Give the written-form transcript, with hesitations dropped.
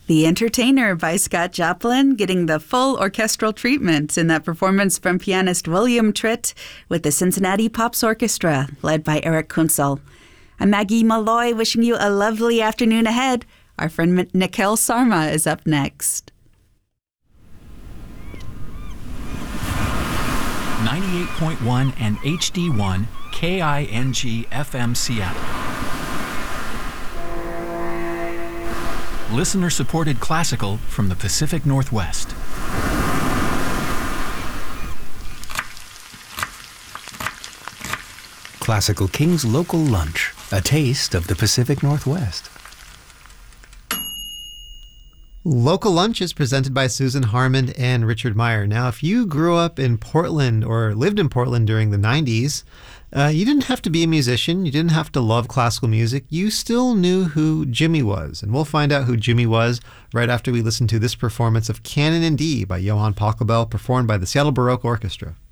The Entertainer by Scott Joplin getting the full orchestral treatment in that performance from pianist William Tritt with the Cincinnati Pops Orchestra, led by Eric Kunzel. I'm Maggie Malloy, wishing you a lovely afternoon ahead. Our friend Nikhil Sarma is up next. 98.1 and HD1 KING FM Seattle. Listener-supported classical from the Pacific Northwest. Classical King's Local Lunch, a taste of the Pacific Northwest. Local Lunch is presented by Susan Harmon and Richard Meyer. Now, if you grew up in Portland or lived in Portland during the 90s, you didn't have to be a musician. You didn't have to love classical music. You still knew who Jimmy was. And we'll find out who Jimmy was right after we listen to this performance of Canon in D by Johann Pachelbel, performed by the Seattle Baroque Orchestra.